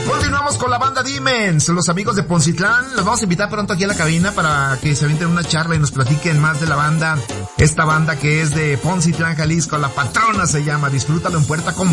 Continuamos con la banda Demons, los amigos de Poncitlán. Los vamos a invitar pronto aquí a la cabina para que se avienten una charla y nos platiquen más de la banda. Esta banda que es de Poncitlán, Jalisco, La Patrona se llama. Disfrútalo en Puerta Con